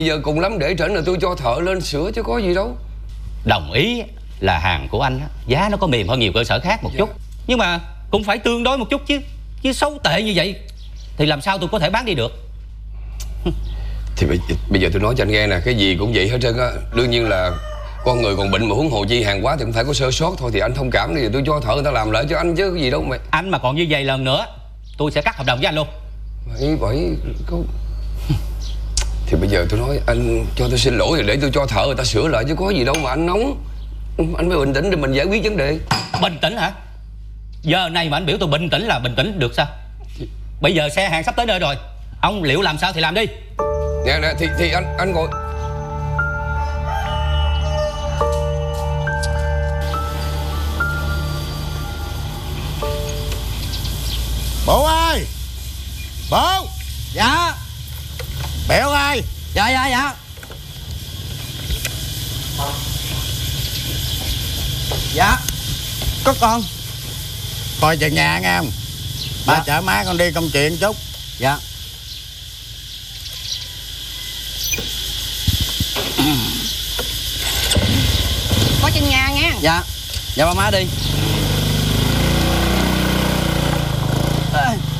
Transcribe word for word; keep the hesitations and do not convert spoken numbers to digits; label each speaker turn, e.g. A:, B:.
A: Bây giờ cùng lắm để trển là tôi cho thợ lên sửa chứ có gì đâu.
B: Đồng ý là hàng của anh á, giá nó có mềm hơn nhiều cơ sở khác một dạ. chút. Nhưng mà cũng phải tương đối một chút chứ. Chứ xấu tệ như vậy thì làm sao tôi có thể bán đi được.
A: Thì bây, bây giờ tôi nói cho anh nghe nè, cái gì cũng vậy hết trơn á. Đương nhiên là con người còn bệnh mà huống hồ chi hàng quá thì cũng phải có sơ sót thôi. Thì anh thông cảm đi, tôi cho thợ người ta làm lại cho anh chứ cái gì đâu mày.
B: Anh mà còn như vậy lần nữa tôi sẽ cắt hợp đồng với anh luôn.
A: Vậy vậy có... Thì bây giờ tôi nói anh cho tôi xin lỗi, thì để tôi cho thợ người ta sửa lại chứ có gì đâu mà anh nóng. Anh phải bình tĩnh để mình giải quyết vấn đề.
B: Bình tĩnh hả? Giờ này mà anh biểu tôi bình tĩnh là bình tĩnh được sao? Bây giờ xe hàng sắp tới nơi rồi, ông liệu làm sao thì làm đi.
A: Nè nè thì thì anh anh ngồi.
C: Bộ ơi! Bộ!
D: Dạ.
C: Bẹo ơi!
D: Dạ dạ dạ. Dạ. Có con.
C: Coi chừng nhà nghe không? Ba
D: Dạ.
C: chở má con đi công chuyện chút.
D: Dạ.
E: Có trên nhà nghe.
D: Dạ. Dạ ba má đi. Ê.